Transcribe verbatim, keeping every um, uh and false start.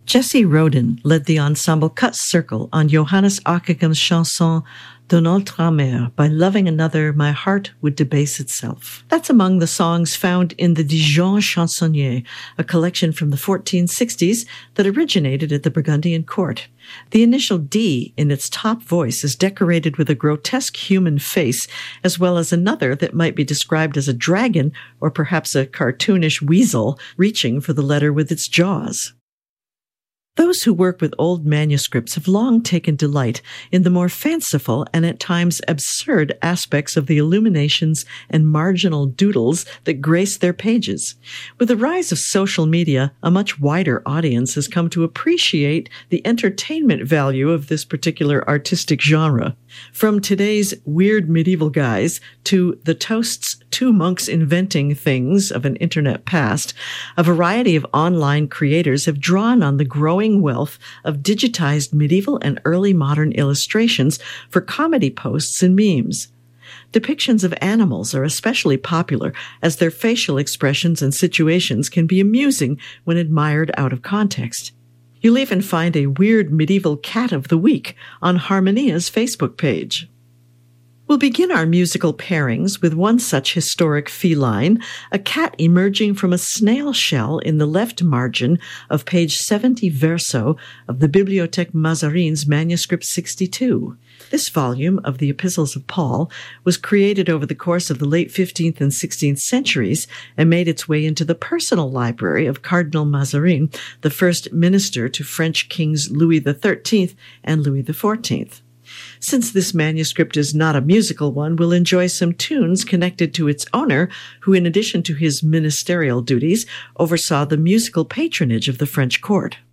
Jesse Rodin led the ensemble Cut Circle on Johannes Ockegham's chanson D'un autre amer, by loving another, my heart would debase itself. That's among the songs found in the Dijon Chansonnier, a collection from the fourteen sixties that originated at the Burgundian court. The initial D in its top voice is decorated with a grotesque human face, as well as another that might be described as a dragon or perhaps a cartoonish weasel reaching for the letter with its jaws. Those who work with old manuscripts have long taken delight in the more fanciful and at times absurd aspects of the illuminations and marginal doodles that grace their pages. With the rise of social media, a much wider audience has come to appreciate the entertainment value of this particular artistic genre. From today's weird medieval guys to the toasts two monks inventing things of an internet past, a variety of online creators have drawn on the growing wealth of digitized medieval and early modern illustrations for comedy posts and memes. Depictions of animals are especially popular as their facial expressions and situations can be amusing when admired out of context. You'll even find a weird medieval cat of the week on Harmonia's Facebook page. We'll begin our musical pairings with one such historic feline, a cat emerging from a snail shell in the left margin of page seventy verso of the Bibliothèque Mazarin's manuscript sixty-two. This volume of the Epistles of Paul was created over the course of the late fifteenth and sixteenth centuries and made its way into the personal library of Cardinal Mazarin, the first minister to French kings Louis the thirteenth and Louis the fourteenth. Since this manuscript is not a musical one, we'll enjoy some tunes connected to its owner, who, in addition to his ministerial duties, oversaw the musical patronage of the French court.